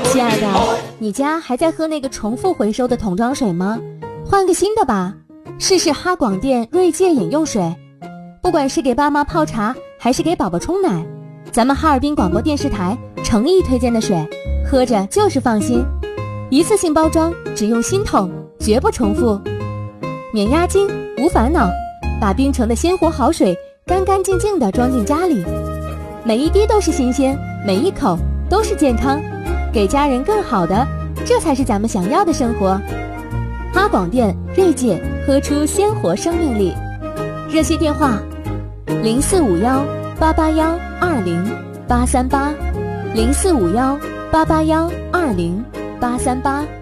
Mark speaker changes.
Speaker 1: 亲爱的，你家还在喝那个重复回收的桶装水吗？换个新的吧，试试哈广电锐界饮用水。不管是给爸妈泡茶，还是给宝宝冲奶，咱们哈尔滨广播电视台诚意推荐的水，喝着就是放心。一次性包装，只用新桶，绝不重复，免押金，无烦恼，把冰城的鲜活好水干干净净地装进家里，每一滴都是新鲜，每一口都是健康，给家人更好的，这才是咱们想要的生活。哈广电锐界，喝出鲜活生命力。热线电话：045188120838，045188120838。